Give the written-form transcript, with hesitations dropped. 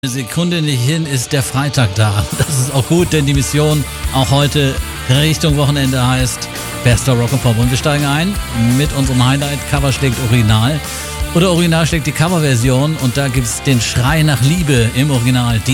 Eine Sekunde nicht hin ist der Freitag da. Das ist auch gut, denn die Mission auch heute Richtung Wochenende heißt Best of Rock and Pop. Und wir steigen ein mit unserem Highlight Cover schlägt Original. Oder Original schlägt die Coverversion. Und da gibt es den Schrei nach Liebe im Original.